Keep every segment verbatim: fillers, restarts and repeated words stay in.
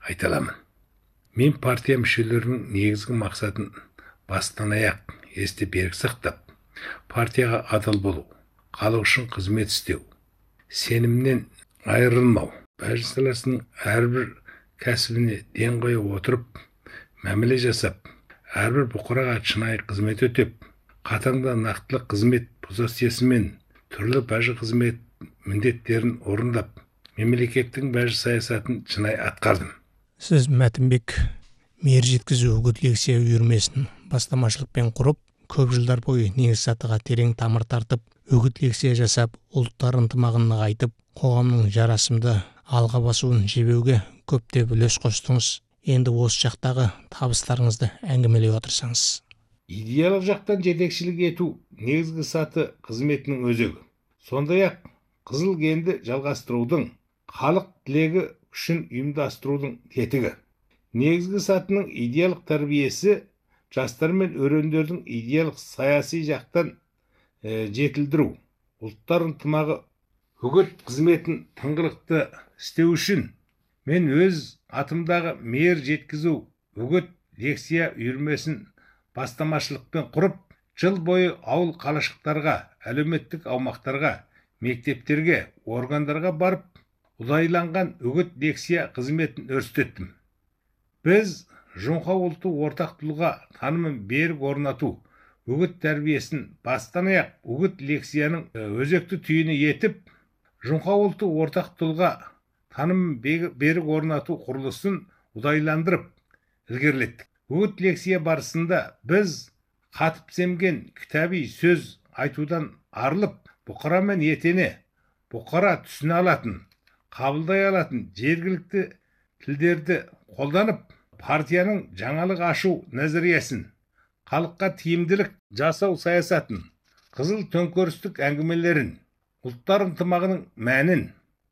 айта аламын. Мен партия мүшелерінің негізгі мақсатын бастан аяқ есте берік сақтап, партияға адал болу, халық үшін қызмет істеу, сенімнен айырылмау, мәжіліс саласының әрбір кәсібіне ден қоя отырып, мәміле жасап, әрбір бұқараға шынайы қызмет өтеп, қатаңда нақтылы қызмет позициясымен түрлі бәжі қызмет міндеттерін орындап, мемлекеттің бәжі саясатын шынайы атқардым. Сіз Мәтінбек мейір жеткізу үгіт лекция үйірмесін бастамашылықпен құрып, көп жылдар бойы негіз сатыға терең тамыр тартып, үгіт лекция жасап, ұлттар ынтымағын нығайтып, қоғамның жарасымды алға басуын жебеуге көптеп үлес қостыңыз. Енді осы жақтағы табыстарыңызды әңгімелей отырсаңыз. Идеялық жақтан жетекшілік ету негізгі саты қызметінің өзегі. Сондай-ақ қызыл кенді жалғастырудың, халық тілегі күшін ұйымдастырудың тетігі. Негізгі сатының идеялық тәрбиесі жастар мен өрендердің идеялық саяси жақтан ә, жетілдіру. Ұлттар ынтымағы үгіт қызметін тыңғылықты істеу үшін мен өз атымдағы мейір жеткізу үгіт лекция үйірмесін бастамашылықпен құрып, жыл бойы ауыл қалашықтарға, әлеуметтік аумақтарға, мектептерге, органдарға барып, ұдайланған үгіт лекция қызметін өрістеттім. Біз жоңқа ұлты ортақ тұлға танымын берік орнату, үгіт тәрбиесін бастан аяқ үгіт лекцияның өзекті түйіні етіп, жоңқа ұлты ортақ тұлға танымын берік орнату құрылысын ұдайландырып ілгерілеттік. Үгіт лекция барысында біз қатып семген кітаби сөз айтудан арылып, бұқарамен етене, бұқара түсіне алатын, қабылдай алатын жергілікті тілдерді қолданып, партияның жаңалық ашу назариясын, халыққа тиімділік жасау саясатын, қызыл төңкерістік әңгімелерін, ұлттар ынтымағының мәнін,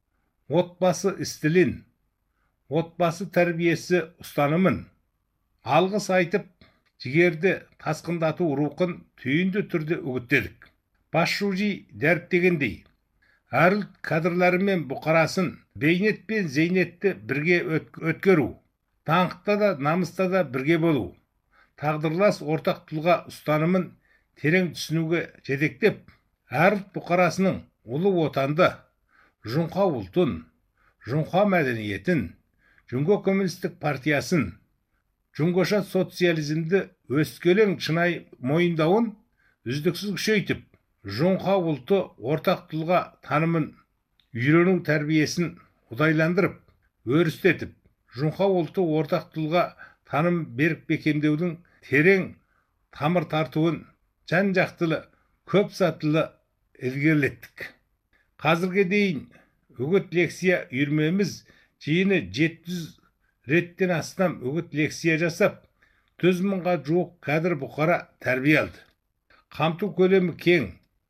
отбасы істілін, отбасы тәрбиесі ұстанымын, алғыс айтып, жігерді тасқындату рухын түйінді түрде үгіттедік. Басшужи дәріптегендей, әр ұлт кадрлары мен бұқарасын бейнет пен зейнетті бірге өткеру, даңқта да намыста да бірге болу, тағдырлас ортақ тұлға ұстанымын терең түсінуге жетектеп, әр ұлт бұқарасының ұлы отанды, жоңқа ұлтын, жоңқа мәдениетін, Жүңго коммунистік партиясын, жүңгоша социализмді өскелең шынайы мойындауын үздіксіз күшейтіп, жоңқа ұлты ортақ тұлға танымын үйрену тәрбиесін ұдайландырып, өрістетіп, жоңқа ұлты ортақ тұлға таным берік бекемдеудің терең тамыр тартуын жан-жақтылы, көп сатылы ілгерілеттік. Қазірге дейін үгіт лекция үйірмеміз жиыны жеті жүз реттен астам үгіт лекция жасап, жүз мыңға жуық кадр бұқара тәрбие алды. Қамту көлемі кең,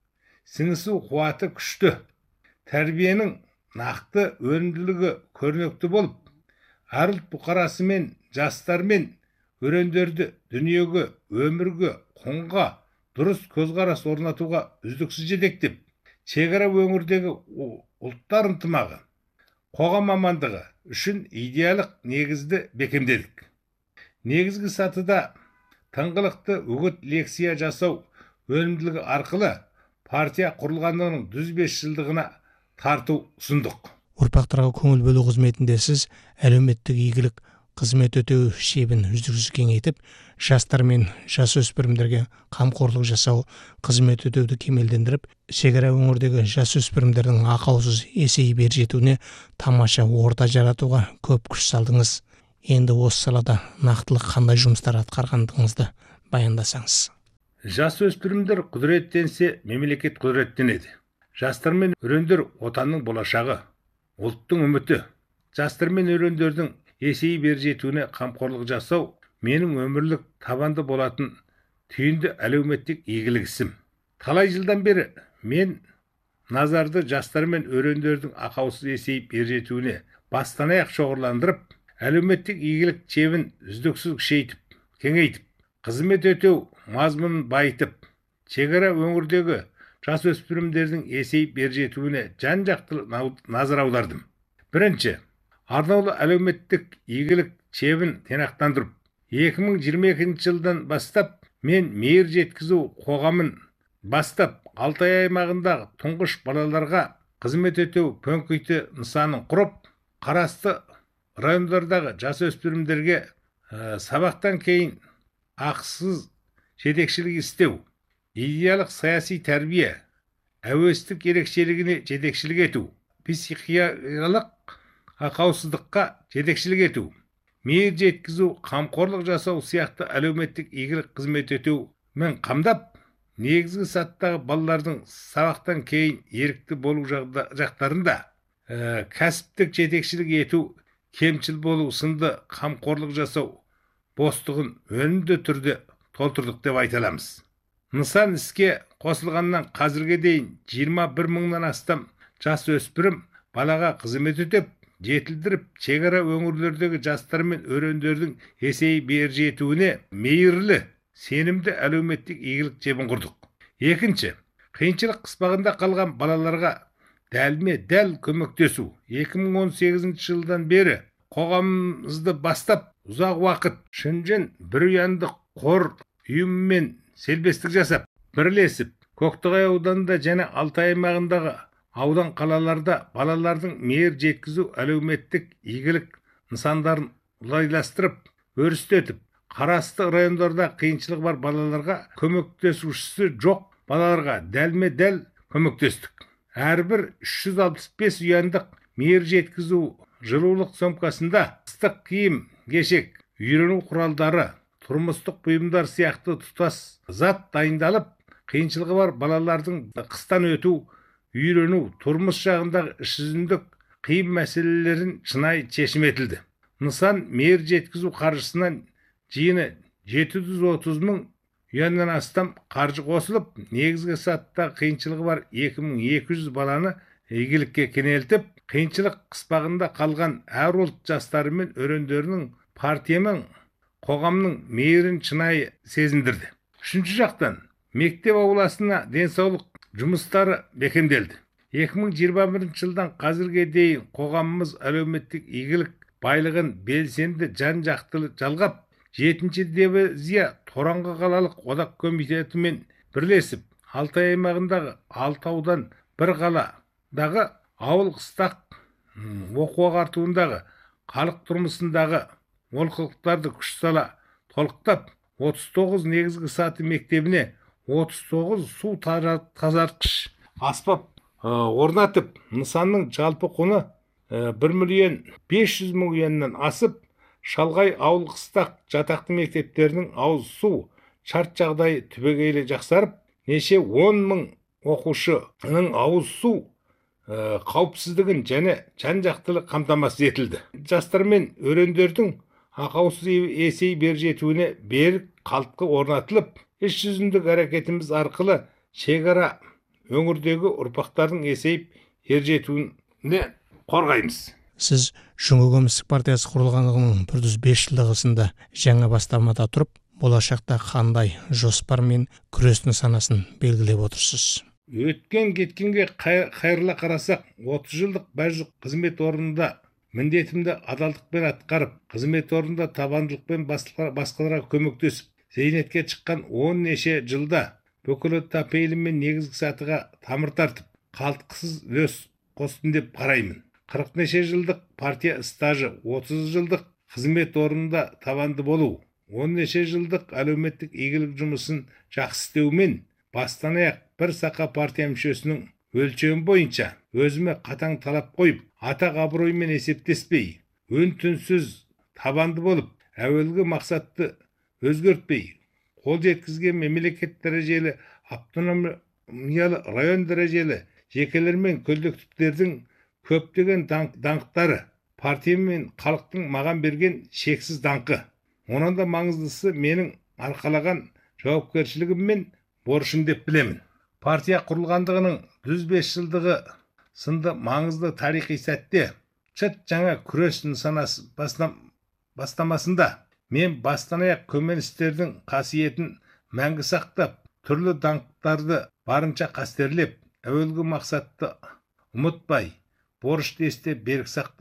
сіңісу қуаты күшті, тәрбиенің нақты өнімділігі көрнекті болып, әр ұлт бұқарасы мен жастар мен өрендерді дүниеге, өмірге, қоңға дұрыс көзқарас орнатуға үздіксіз жетектеп, шекара өңірдегі ұлттар ынтымағы, қоғам мамандығы үшін идеялық негізді бекемдедік. Негізгі сатыда тыңғылықты үгіт лекция жасау өнімділігі арқылы партия құрылғандығының жүз бес жылдығына тарту ұсындық. Ұрпақтарға көңіл бөлу қызметінде сіз әлеуметтік игілік қызмет өтеу шебін үздіксіз кеңейтіп, жастар мен жасөспірімдерге қамқорлық жасау қызмет өтеуді кемелдендіріп, шекара өңірдегі жасөспірімдердің ақаусыз есейіп ер жетуіне тамаша орта жаратуға көп күш салдыңыз. Енді осы салада нақтылы қандай жұмыстар атқарғандығыңызды баяндасаңыз. Жасөспірімдер құдіреттенсе, мемлекет құдіреттенеді. Жастар мен өрендер отанның болашағы, ұлттың үміті. Жастар мен өрендердің есейіп ер жетуіне қамқорлық жасау менің өмірлік табанды болатын түйінді әлеуметтік игілік ісім. Талай жылдан бері мен назарды жастар мен өрендердің ақаусыз есейіп ер жетуіне бастан аяқ шоғырландырып, әлеуметтік игілік шебін үздіксіз күшейтіп, кеңейтіп, қызмет өтеу мазмұнын байытып, шекара өңірдегі жасөспірімдердің есейіп ер жетуіне жан-жақты назар аудардым. Бірінші, арнаулы әлеуметтік игілік чебін тиянақтандырып, екі мың жиырма екінші жылдан бастап мен мейір жеткізу қоғамын бастап Алтай аймағындағы тұңғыш балаларға қызмет ету пөнкейті нысанын құрып, қарасты райондардағы жасөспірімдерге ә, сабақтан кейін ақысыз жетекшілік істеу, идеялық саяси тәрбие, әуестік ерекшелігіне жетекшілік ету, психикалық ақаусыздыққа жетекшілік ету, мейір жеткізу, қамқорлық жасау сияқты әлеуметтік игілік қызмет ету мен қамдап, негізгі саттағы балалардың сабақтан кейін ерікті болу жақтарында ә, кәсіптік жетекшілік ету, кемшіл болу сынды қамқорлық жасау бостығын өнімді түрде толтырдық деп айта аламыз. Нысан іске қосылғаннан қазірге дейін жиырма бір мыңнан астам жас өспірім балаға қызмет етіп, жетілдіріп, шекара өңірлердегі жастар мен өрендердің есейіп бер жетуіне мейірлі, сенімді әлеуметтік игілік жебін құрдық. Екінші, қиыншылық қыспағында қалған балаларға дәлме дәл көмектесу. екі мың он сегізінші жылдан бері қоғамымызды бастап ұзақ уақыт Шынжен бір ұянды қор ұйымымен селбестік жасап, бірлесіп, Көктоғай ауданында және Алтай аймағындағы аудан қалаларда балалардың мейір жеткізу әлеуметтік игілік нысандарын ұлайластырып, өрістетіп, қарасты райондарда қиыншылығы бар балаларға көмектесушісі жоқ балаларға дәлме-дәл көмектестік. Әрбір үш жүз алпыс бес ұяндық мейір жеткізу жылулық сөмкасында ыстық киім, кешек, үйрену құралдары, тұрмыстық бұйымдар сияқты тұтас зат дайындалып, қиыншылығы бар балалардың қыстан өту, үйрену, тұрмыс жағындағы іс жүзіндік қиын мәселелерін шынайы шешім етілді. Нысан мейір жеткізу қаржысынан жиыны жеті жүз отыз мың ұяннан астам қаржы қосылып, негізгі сатта қиыншылығы бар екі мың екі жүз баланы игілікке кенелтіп, қиыншылық қыспағында қалған әр ұлт жастары мен өрендерінің партияның қоғамның мейірін шынайы сезіндірді. Үшінші жақтан, мектеп ауласына денсаулық жұмыстары бекемделді. екі мың жиырма бірінші жылдан қазірге дейін қоғамымыз әлеуметтік игілік байлығын белсенді жан-жақтылы жалғап, жетінші дивизия Тораңғы қалалық одақ комитетімен бірлесіп, Алтай аймағындағы алты аудан бір қаладағы ауыл қыстақ оқу ағартуындағы халық тұрмысындағы олқылықтарды күш сала толықтап, отыз тоғыз негізгі саты мектебіне отыз тоғыз су тазартқыш аспап орнатып, нысанның жалпы құны бір миллион бес жүз мың ұяннан асып, шалғай ауыл қыстақ жатақты мектептерінің ауыз су шарт жағдайы түбегейлі жақсарып, неше он мың оқушының ауыз су қауіпсіздігін және жан-жақтылы қамтамасыз етілді. Жастар мен өрендердің ақаусыз есей бер жетуіне берік қалыпқа орнатылып, іс жүзіндік әрекетіміз арқылы шекара өңірдегі ұрпақтардың есейіп ер жетуіне қорғаймыз. Сіз Шүңгі Көмістік партиясы құрылғанының бір жүз бес жылдығысында жаңа бастамада тұрып, болашақта қандай жоспар мен күрес нысанасын белгілеп отырсыз? Өткен кеткенге қайырыла қарасақ, отыз жылдық бәжік қызмет орнында міндетімді адалдықпен атқарып, қызмет орнында табандылықпен басқаларға көмектесіп, зейнетке шыққан он неше жылда бүкілі тапейілімен негізгі сатыға тамыр тартып, қалтқысыз үлес қостым деп қараймын. қырық неше жылдық партия стажы, отыз жылдық қызмет орнында табанды болу, он неше жылдық әлеуметтік игілік жұмысын жақсы істеумен бастан аяқ бір сақа партия мүшесінің өлшемі бойынша өзіме қатаң талап қойып, атақ абыроймен есептеспей, өн-түнсіз табанды болып, әуелгі мақсатты өзгертпей, қол жеткізген мемлекет дәрежелі, автономиялы район дәрежелі жекелер мен коллективтердің көптеген даңқтары, партия мен халықтың маған берген шексіз даңқы. Онан да маңыздысы менің арқалаған жауапкершілігім мен борышым деп білемін. Партия құрылғандығының жүз бес жылдығы сынды маңызды тарихи сәтте шыт жаңа күрес нысанасы бастамасында мен бастан аяқ көменістердің қасиетін мәңгі сақтап, түрлі даңқтарды барынша қастерлеп, әуелгі мақсатты ұмытпай, борышты есте берік сақтап,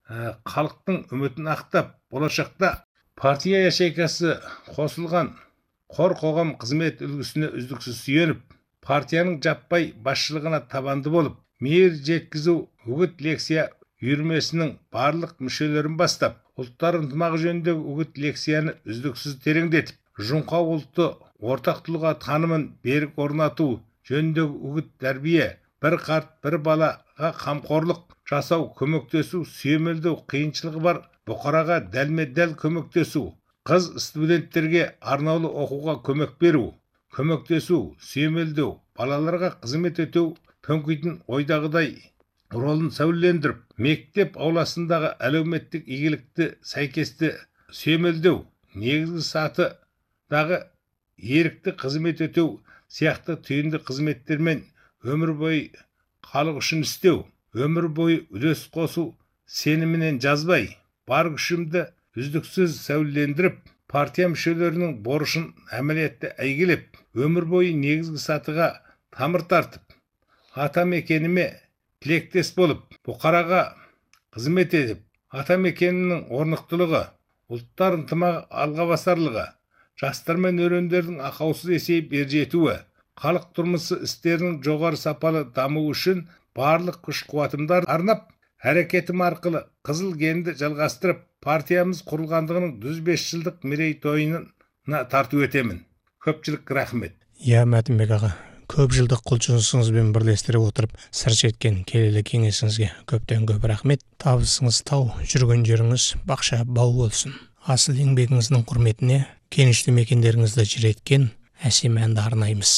халықтың үмітін ақтап, болашақта партия ячейкасы қосылған қор қоғам қызмет үлгісіне үздіксіз сүйеніп, партияның жаппай басшылығына табанды болып, мейір жеткізу үгіт лекция үйірмесінің барлық мүшелерін бастап, ұлттар ынтымағы жөніндегі үгіт лекцияны үздіксіз тереңдетіп, жұңқа ұлтты ортақ тұлға танымын берік орнату жөніндегі үгіт тәрбие, бір қарт бір балаға қамқорлық жасау, көмектесу, сүйемелдеу қиыншылығы бар бұқараға дәлме-дәл көмектесу, қыз студенттерге арнаулы оқуға көмек беру, көмектесу, сүйемелдеу, балаларға қызмет ету төңкейтін ойдағыдай ролын сәулелендіріп, мектеп ауласындағы әлеуметтік игілікті сәйкесті сүйемелдеу, негізгі сатыдағы ерікті қызмет ету сияқты түйінді қызметтермен өмір бойы халық үшін істеу, өмір бойы үлес қосу сенімінен жазбай, бар күшімді үздіксіз сәулелендіріп, партия мүшелерінің борышын әмелиятты әйгілеп, өмір бойы негізгі сатыға тамыр тартып, ата мекеніме тілектес болып, бұқараға қызмет етіп, ата мекенінің орнықтылығы, ұлттар ынтымағы алғабасарлығы, жастар мен өрендердің ақаусыз есейіп ержетуі, халық тұрмысы істерінің жоғары сапалы дамуы үшін барлық күш-қуатымды арнап, әрекетім арқылы қызыл генді жалғастырып, партиямыз құрылғандығының жүз бес жылдық мерейтойына тарту етемін. Көпшілік рахмет. Я Мәтінбек аға, көп жылдық құлшынысыңызбен бірлестіре отырып сыр шерткен келелі кеңесіңізге көптен көп рахмет. Табысыңыз тау, жүрген жеріңіз бақша бау болсын. Асыл еңбегіңіздің құрметіне кенішті мекендеріңізді жыр еткен әсем әнді арнаймыз.